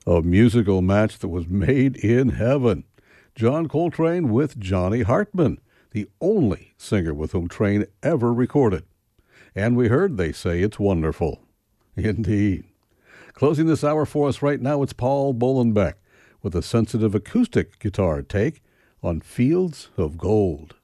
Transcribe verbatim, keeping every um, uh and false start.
A musical match that was made in heaven. John Coltrane with Johnny Hartman, the only singer with whom Train ever recorded. And we heard They Say It's Wonderful. Indeed. Closing this hour for us right now, it's Paul Bolenbeck with a sensitive acoustic guitar take on Fields of Gold.